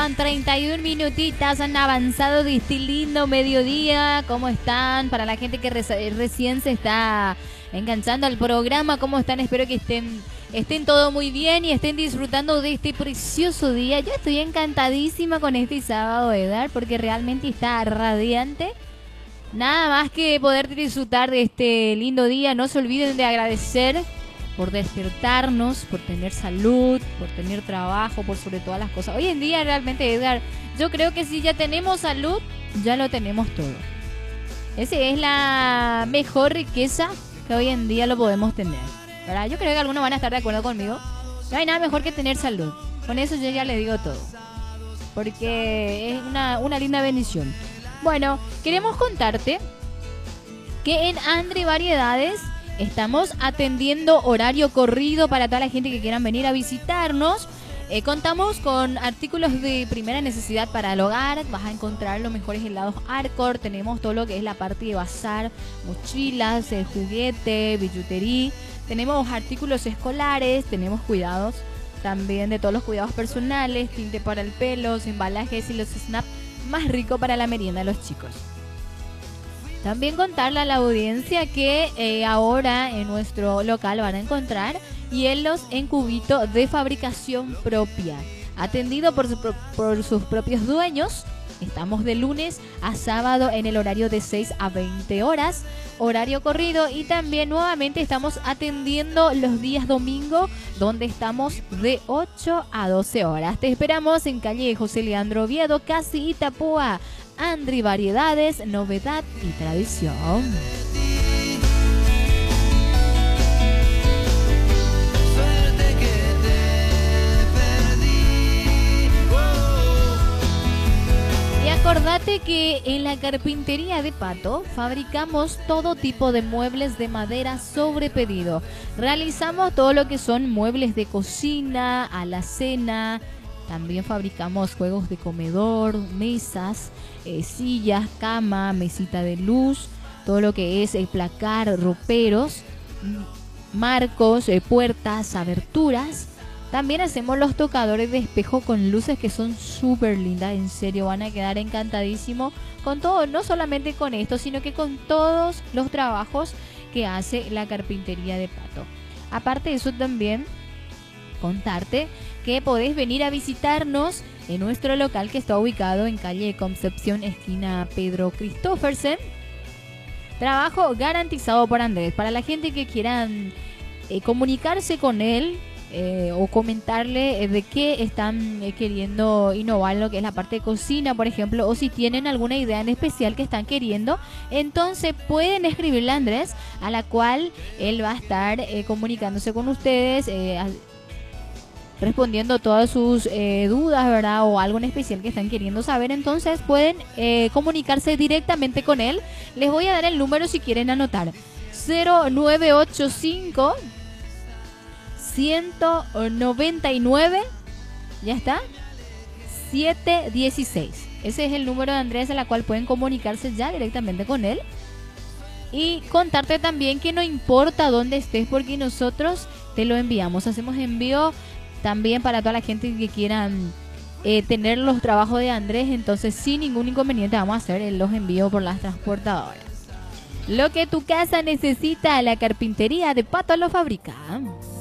pasan 31 minutitas, han avanzado de este lindo mediodía. ¿Cómo están? Para la gente que recién se está enganchando al programa, ¿cómo están? Espero que estén todo muy bien y estén disfrutando de este precioso día. Yo estoy encantadísima con este sábado, Edgar, porque realmente está radiante. Nada más que poder disfrutar de este lindo día. No se olviden de agradecer por despertarnos, por tener salud, por tener trabajo, por sobre todas las cosas. Hoy en día realmente, Edgar, yo creo que si ya tenemos salud, ya lo tenemos todo. Esa es la mejor riqueza que hoy en día lo podemos tener, ¿verdad? Yo creo que algunos van a estar de acuerdo conmigo. No hay nada mejor que tener salud. Con eso yo ya le digo todo. Porque es una linda bendición. Bueno, queremos contarte que en Andre Variedades estamos atendiendo horario corrido para toda la gente que quieran venir a visitarnos. Contamos con artículos de primera necesidad para el hogar. Vas a encontrar los mejores helados Arcor. Tenemos todo lo que es la parte de bazar, mochilas, juguete, billutería. Tenemos artículos escolares, tenemos cuidados también de todos los cuidados personales, tinte para el pelo, los embalajes y los snaps más ricos para la merienda de los chicos. También contarle a la audiencia que ahora en nuestro local van a encontrar hielos en cubito de fabricación propia, atendido por sus propios dueños. Estamos de lunes a sábado en el horario de 6 a 20 horas, horario corrido, y también nuevamente estamos atendiendo los días domingo, donde estamos de 8 a 12 horas. Te esperamos en calle José Leandro Oviedo, casi Itapúa. Andre Variedades, novedad y tradición. Y acordate que en la carpintería de Pato fabricamos todo tipo de muebles de madera sobre pedido. Realizamos todo lo que son muebles de cocina, alacena. También fabricamos juegos de comedor, mesas, sillas, cama, mesita de luz, todo lo que es placar, roperos, marcos, puertas, aberturas. También hacemos los tocadores de espejo con luces que son súper lindas, en serio, van a quedar encantadísimos con todo, no solamente con esto, sino que con todos los trabajos que hace la carpintería de Pato. Aparte de eso, también contarte que podés venir a visitarnos en nuestro local, que está ubicado en calle Concepción, esquina Pedro Christophersen. Trabajo garantizado por Andrés. Para la gente que quieran comunicarse con él o comentarle de qué están queriendo innovar en lo que es la parte de cocina, por ejemplo, o si tienen alguna idea en especial que están queriendo, entonces pueden escribirle a Andrés, a la cual él va a estar comunicándose con ustedes, respondiendo todas sus dudas, ¿verdad? O algo en especial que están queriendo saber. Entonces pueden comunicarse directamente con él. Les voy a dar el número si quieren anotar: 0985 199, ya está, 716. Ese es el número de Andrés, a la cual pueden comunicarse ya directamente con él. Y contarte también que no importa dónde estés, porque nosotros te lo enviamos. Hacemos envío también para toda la gente que quieran tener los trabajos de Andrés. Entonces, sin ningún inconveniente, vamos a hacer los envíos por las transportadoras. Lo que tu casa necesita, la carpintería de Pato lo fabrica.